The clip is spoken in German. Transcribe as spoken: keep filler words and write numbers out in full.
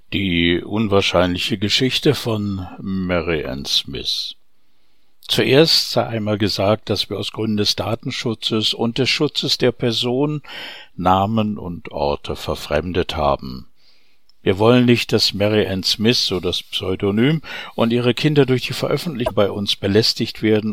Die unwahrscheinliche Geschichte von Mary Ann Smith. Zuerst sei einmal gesagt, dass wir aus Gründen des Datenschutzes und des Schutzes der Person Namen und Orte verfremdet haben. Wir wollen nicht, dass Mary Ann Smith, so das Pseudonym, und ihre Kinder durch die Veröffentlichung bei uns belästigt werden